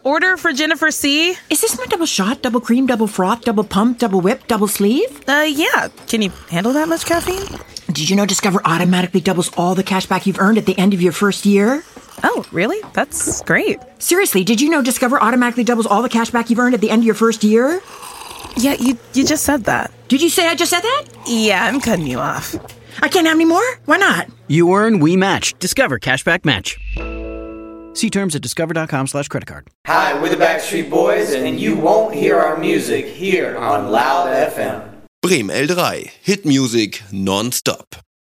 Order for Jennifer C. Is this my double shot, double cream, double froth, double pump, double whip, double sleeve? Yeah. Can you handle that much caffeine? Did you know Discover automatically doubles all the cash back you've earned at the end of your first year? Oh, really? That's great. Seriously, did you know Discover automatically doubles all the cash back you've earned at the end of your first year? Yeah, you just said that. Did you say I just said that? Yeah, I'm cutting you off. I can't have any more? Why not? You earn, we match. Discover Cashback Match. See terms at discover.com/creditcard. Hi, we're the Backstreet Boys, and you won't hear our music here on Loud FM. Bremen L3. Hit Music non-stop.